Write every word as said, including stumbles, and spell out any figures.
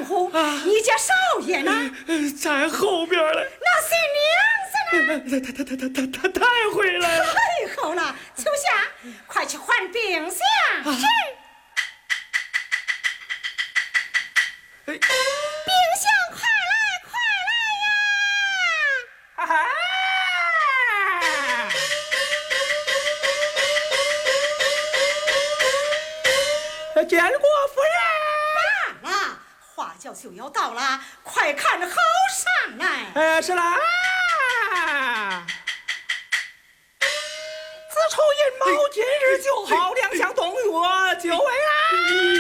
称呼？啊、你家少爷呢？ 在后边了。 那新娘子呢？他他他他他他太会来了。 太好了，秋霞，快去唤冰箱。 啊、 是。 哎， 冰箱，快来，快来呀！ 啊！见过夫人。 罢了，花轿就要到了，快看好上来。 哎，是啦。子丑寅卯，今日就好，两相同月，就为啦。